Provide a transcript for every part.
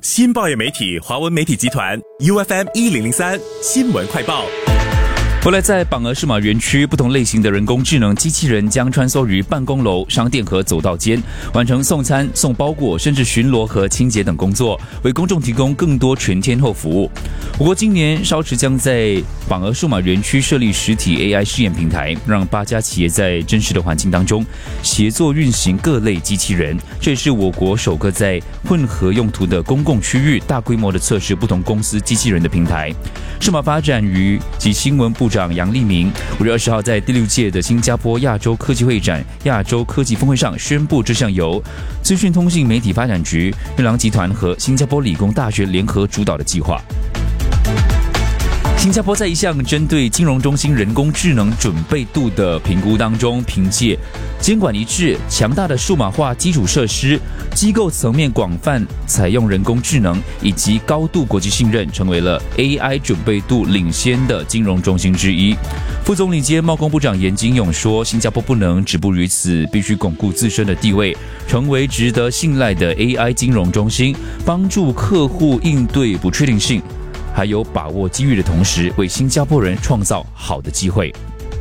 新报业媒体华文媒体集团 UFM1003 新闻快报。 未来在榜鹅数码园区，不同类型的人工智能机器人将穿梭于办公楼、商店和走道间，完成送餐、送包裹，甚至巡逻和清洁等工作，为公众提供更多全天候服务。我国今年稍迟将在榜鹅数码园区设立实体 AI 试验平台，让8家企业在真实的环境当中协作运行各类机器人。这也是我国首个在混合用途的公共区域大规模的测试不同公司机器人的平台。数码发展与及新闻部长杨立明5月20号在第6届的新加坡亚洲科技会展亚洲科技峰会上宣布，这项由资讯通信媒体发展局、日郎集团和新加坡理工大学联合主导的计划。新加坡在一项针对金融中心人工智能准备度的评估当中，凭借监管一致、强大的数码化基础设施、机构层面广泛采用人工智能以及高度国际信任，成为了 AI 准备度领先的金融中心之一。副总理兼贸工部长严金勇说，新加坡不能止步于此，必须巩固自身的地位，成为值得信赖的 AI 金融中心，帮助客户应对不确定性，还有把握机遇的同时，为新加坡人创造好的机会。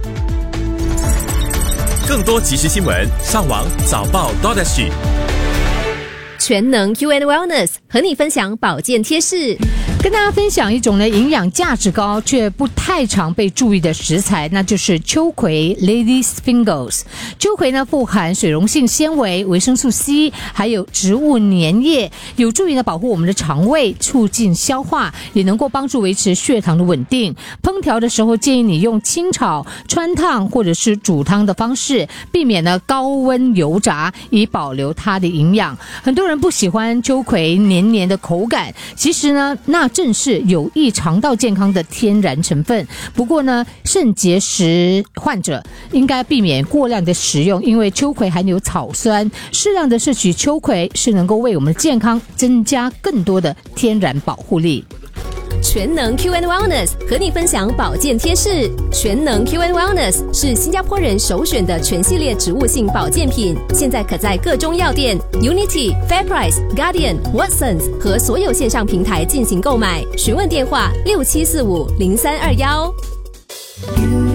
更多即时新闻，上网早报 .SG。 全能 Q&Wellness 和你分享保健贴士。 跟大家分享一种呢营养价值高却不太常被注意的食材，那就是秋葵 Ladies Fingers。 秋葵呢富含水溶性纤维、维生素 C， 还有植物粘液，有助于呢保护我们的肠胃，促进消化，也能够帮助维持血糖的稳定。烹调的时候建议你用清炒、穿烫或者是煮汤的方式，避免呢高温油炸，以保留它的营养。很多人不喜欢秋葵黏黏的口感，其实呢那正是有益肠道健康的天然成分。不过呢，肾结石患者应该避免过量的食用，因为秋葵含有草酸，适量的摄取秋葵是能够为我们的健康增加更多的天然保护力。 全能 Q&Wellness 和你分享保健贴士。全能 Q&Wellness 是新加坡人首选的全系列植物性保健品，现在可在各中药店、Unity、FairPrice、Guardian、Watsons 和所有线上平台进行购买。询问电话67450321。